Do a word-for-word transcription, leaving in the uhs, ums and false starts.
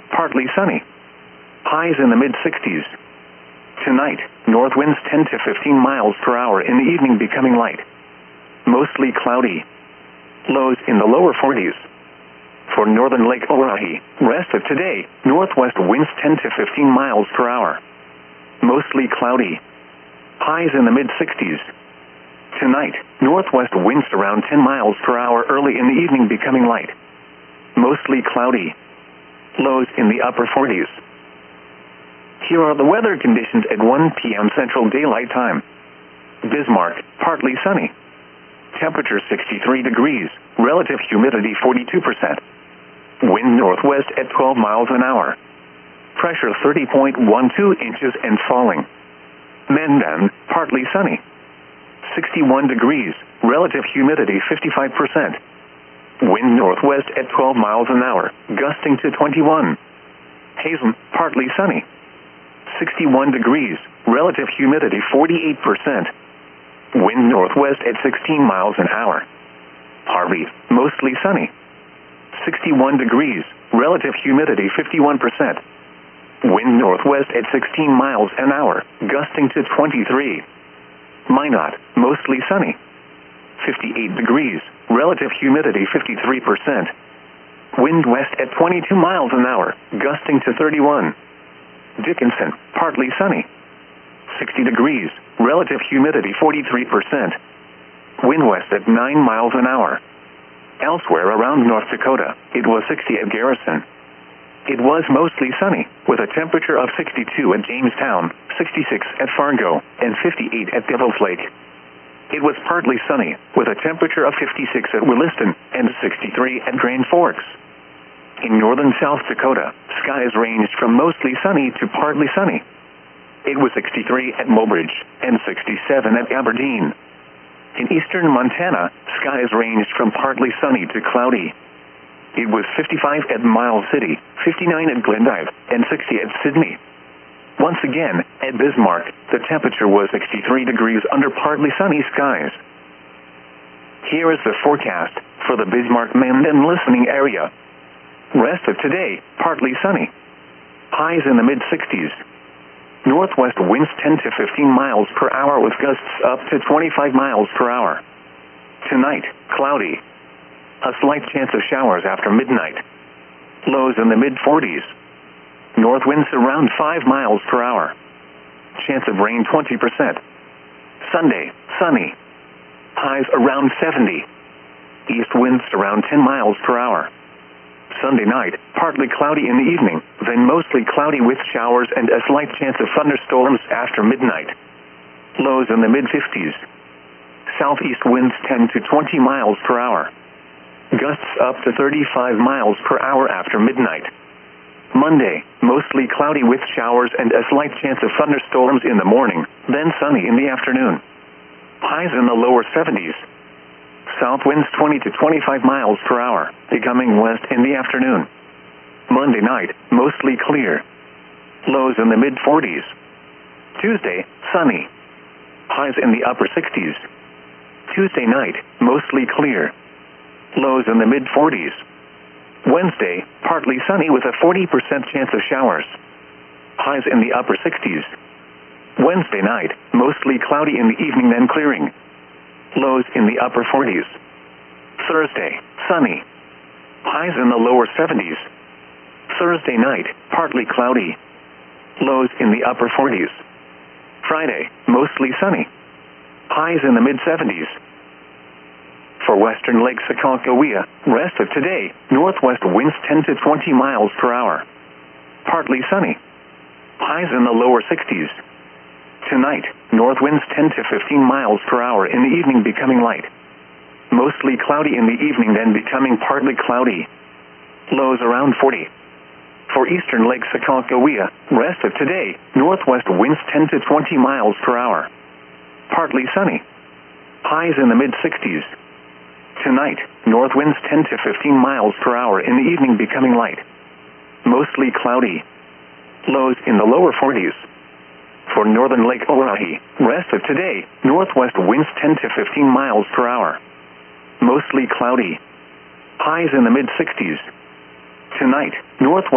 partly sunny. Highs in the mid sixties. Tonight, north winds ten to fifteen miles per hour, in the evening becoming light. Mostly cloudy. Lows in the lower forties. For northern Lake Oahe, rest of today, northwest winds ten to fifteen miles per hour. Mostly cloudy. Highs in the mid sixties. Tonight, northwest winds around ten miles per hour, early in the evening becoming light. Mostly cloudy. Lows in the upper forties. Here are the weather conditions at one p m Central Daylight Time. Bismarck, partly sunny. Temperature sixty-three degrees, relative humidity forty-two percent. Wind northwest at twelve miles an hour. Pressure thirty point one two inches and falling. Mandan, partly sunny. sixty-one degrees, relative humidity fifty-five percent. Wind northwest at twelve miles an hour, gusting to twenty-one. Hazen, partly sunny. sixty-one degrees, relative humidity forty-eight percent. Wind northwest at sixteen miles an hour. Harvey, mostly sunny. sixty-one degrees, relative humidity fifty-one percent. Wind northwest at sixteen miles an hour, gusting to twenty-three. Minot, mostly sunny. fifty-eight degrees, relative humidity fifty-three percent. Wind west at twenty-two miles an hour, gusting to thirty-one. Dickinson, partly sunny. sixty degrees, relative humidity forty-three percent. Wind west at nine miles an hour. Elsewhere around North Dakota, it was sixty at Garrison. It was mostly sunny, with a temperature of sixty-two at Jamestown, sixty-six at Fargo, and fifty-eight at Devil's Lake. It was partly sunny, with a temperature of fifty-six at Williston, and sixty-three at Grand Forks. In northern South Dakota, skies ranged from mostly sunny to partly sunny. It was sixty-three at Mobridge, and sixty-seven at Aberdeen. In eastern Montana, skies ranged from partly sunny to cloudy. It was fifty-five at Miles City, fifty-nine at Glendive, and sixty at Sydney. Once again, at Bismarck, the temperature was sixty-three degrees under partly sunny skies. Here is the forecast for the Bismarck-Mandan listening area. Rest of today, partly sunny. Highs in the mid sixties. Northwest winds ten to fifteen miles per hour with gusts up to twenty-five miles per hour. Tonight, cloudy. A slight chance of showers after midnight. Lows in the mid forties. North winds around five miles per hour. Chance of rain twenty percent. Sunday, sunny. Highs around seventy. East winds around ten miles per hour. Sunday night, partly cloudy in the evening, then mostly cloudy with showers and a slight chance of thunderstorms after midnight. Lows in the mid fifties. Southeast winds ten to twenty miles per hour. Gusts up to thirty-five miles per hour after midnight. Monday, mostly cloudy with showers and a slight chance of thunderstorms in the morning, then sunny in the afternoon. Highs in the lower seventies. South winds twenty to twenty-five miles per hour, becoming west in the afternoon. Monday night, mostly clear. Lows in the mid forties. Tuesday, sunny. Highs in the upper sixties. Tuesday night, mostly clear. Lows in the mid forties. Wednesday, partly sunny with a forty percent chance of showers. Highs in the upper sixties. Wednesday night, mostly cloudy in the evening, then clearing. Lows in the upper forties. Thursday, sunny. Highs in the lower seventies. Thursday night, partly cloudy. Lows in the upper forties. Friday, mostly sunny. Highs in the mid seventies. For western Lake Sakakawea, rest of today, northwest winds ten to twenty miles per hour. Partly sunny. Highs in the lower sixties. Tonight, north winds ten to fifteen miles per hour, in the evening becoming light. Mostly cloudy in the evening, then becoming partly cloudy. Lows around forty. For eastern Lake Sakakawea, rest of today, northwest winds ten to twenty miles per hour. Partly sunny. Highs in the mid sixties. Tonight, north winds ten to fifteen miles per hour, in the evening becoming light. Mostly cloudy. Lows in the lower forties. For northern Lake Oahe, rest of today, northwest winds ten to fifteen miles per hour. Mostly cloudy. Highs in the mid sixties. Tonight, northwest